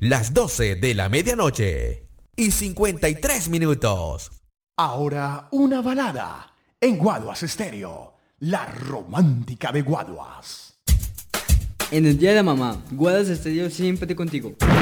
las 12 de la medianoche y 53 minutos. Ahora una balada en Guaduas Estéreo, la romántica de Guaduas. En el día de la mamá, Guaduas Estéreo siempre contigo.